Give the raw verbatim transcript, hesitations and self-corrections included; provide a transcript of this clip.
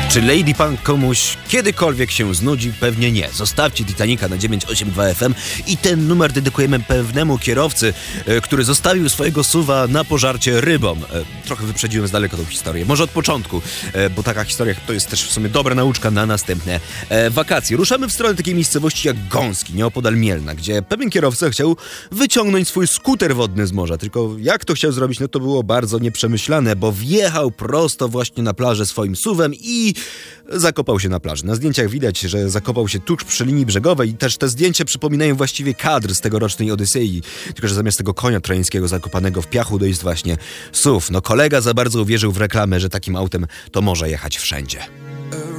Czy Lady Punk komuś kiedykolwiek się znudzi? Pewnie nie. Zostawcie Titanica na dziewięć osiem dwa F M i ten numer dedykujemy pewnemu kierowcy, e, który zostawił swojego suwa na pożarcie rybą. E, trochę wyprzedziłem z daleka tą historię. Może od początku, e, bo taka historia to jest też w sumie dobra nauczka na następne e, wakacje. Ruszamy w stronę takiej miejscowości jak Gąski, nieopodal Mielna, gdzie pewien kierowca chciał wyciągnąć swój skuter wodny z morza. Tylko jak to chciał zrobić, no to było bardzo nieprzemyślane, bo wjechał prosto właśnie na plażę swoim suwem i zakopał się na plaży. Na zdjęciach widać, że zakopał się tuż przy linii brzegowej i też te zdjęcia przypominają właściwie kadr z tegorocznej Odysei, tylko że zamiast tego konia trojańskiego zakopanego w piachu to jest właśnie suw. No kolega za bardzo uwierzył w reklamę, że takim autem to może jechać wszędzie.